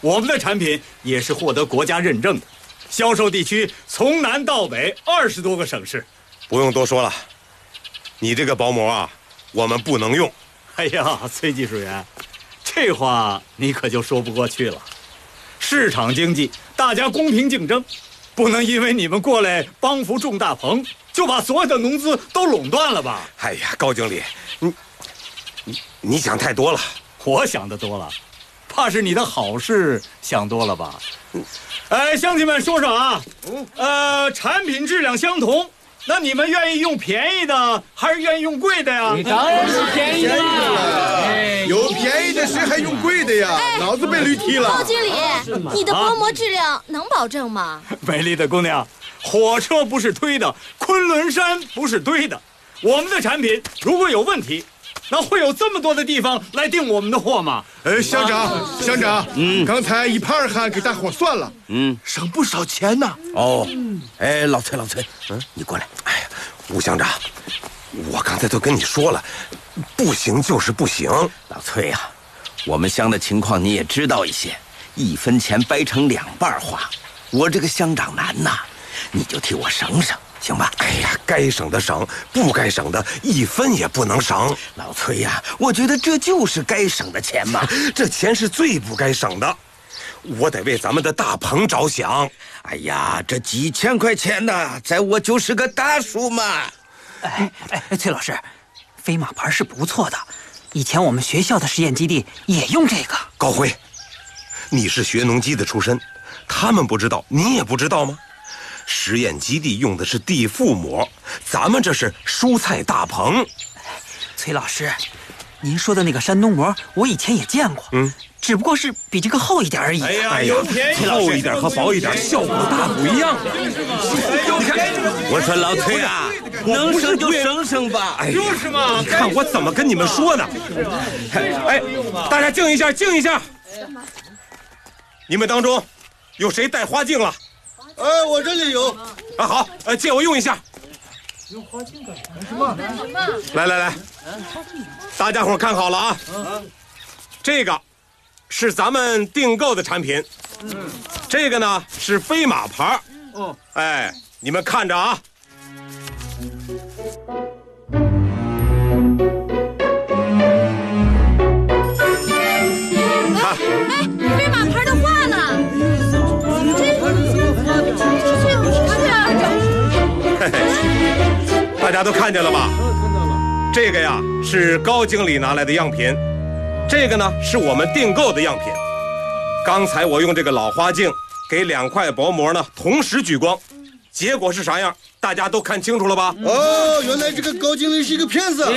我们的产品也是获得国家认证的，销售地区从南到北20多个省市。 不用多说了，你这个薄膜啊，我们不能用。 哎呀，崔技术员，这话你可就说不过去了。市场经济，大家公平竞争，不能因为你们过来帮扶种大棚，就把所有的农资都垄断了吧？ 哎呀，高经理，你想太多了。 我想的多了，怕是你的好事想多了吧？乡亲们说说啊，产品质量相同，那你们愿意用便宜的还是愿意用贵的呀？ 你当然是便宜的啦！ 有便宜的谁还用贵的呀？老子被驴踢了。 高经理，你的薄膜质量能保证吗？ 美丽的姑娘，火车不是推的，昆仑山不是堆的。我们的产品如果有问题，那会有这么多的地方来订我们的货吗？ 乡长，刚才一盘汉给大伙算了，省不少钱呢。 哦，老崔，你过来。 哎呀，吴乡长，我刚才都跟你说了，不行就是不行。 老崔呀，我们乡的情况你也知道一些，1分钱掰成2半花。我这个乡长难呐，你就替我省省。行吧， 哎呀，该省的省，不该省的1分也不能省。 老崔呀，我觉得这就是该省的钱嘛， 这钱是最不该省的，我得为咱们的大棚着想。 哎呀，这几千块钱呢，在我就是个大数嘛。 崔老师，飞马牌是不错的，以前我们学校的实验基地也用这个。 高辉，你是学农机的出身，他们不知道，你也不知道吗？实验基地用的是地覆膜，咱们这是蔬菜大棚。 崔老师，您说的那个山东膜，我以前也见过，只不过是比这个厚一点而已。 哎呀，有便宜厚一点和薄一点效果大不一样。 你看，我说老崔啊，能省就省省吧。 哎， 就是嘛， 你看我怎么跟你们说呢？哎，大家静一下，静一下。你们当中有谁带花镜了？ 我这里有。 啊，好，借我用一下。 用花镜干什么？ 来，大家伙看好了啊！这个是咱们订购的产品，这个呢是飞马牌。你们看着啊。看， 飞马牌的画呢？ 大家都看见了吧？这个呀是高经理拿来的样品，这个呢是我们订购的样品。刚才我用这个老花镜给2块薄膜呢同时聚光，结果是啥样？大家都看清楚了吧？ 哦，原来这个高经理是一个骗子。 不是，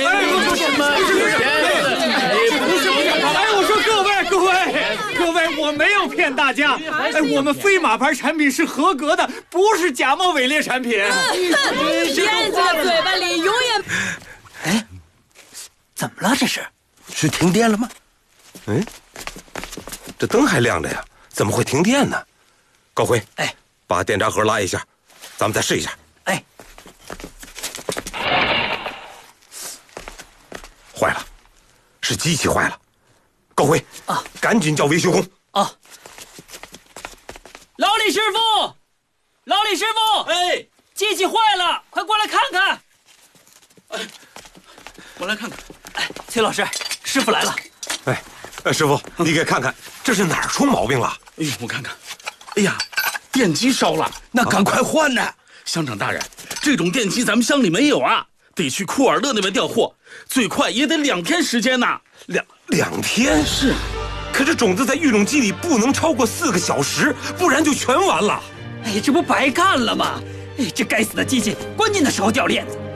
我说各位，我没有骗大家。我们飞马牌产品是合格的，不是假冒伪劣产品。 骗子的嘴巴里永远…… 怎么了？这是停电了吗？ 这灯还亮着呀，怎么会停电呢？高辉，把电闸盒拉一下，咱们再试一下。坏了，是机器坏了。高辉啊，赶紧叫维修工啊！ 老李师傅，机器坏了，快过来看看。 我来看看。崔老师，师傅来了。 师傅，你给看看，这是哪儿出毛病了？ 我看看。哎呀，电机烧了， 那赶快换呢！ 乡长大人，这种电机咱们乡里没有啊，得去库尔勒那边调货，最快也得2天时间呢。 两天？是。可这种子在育种机里不能超过4个小时，不然就全完了。 这不白干了吗？这该死的机器，关键的时候掉链子。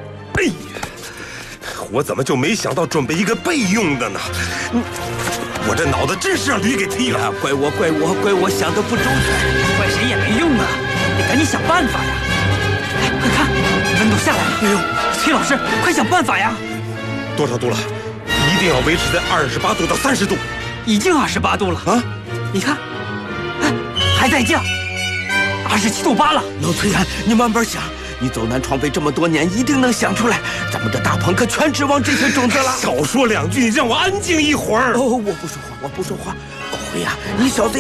我怎么就没想到准备一个备用的呢？我这脑子真是让驴给踢了。 怪我想的不周全。 怪谁也没用啊，得赶紧想办法呀！快看，温度下来了。崔老师，快想办法呀！ 多少度了？一定要维持在28度到30度。 已经28度了啊！你看，还在降，27度8了。 老崔呀，你慢慢想，你走南闯北这么多年，一定能想出来。咱们这大棚可全指望这些种子了。 少说2句，你让我安静一会儿。 我不说话。高辉呀，你小子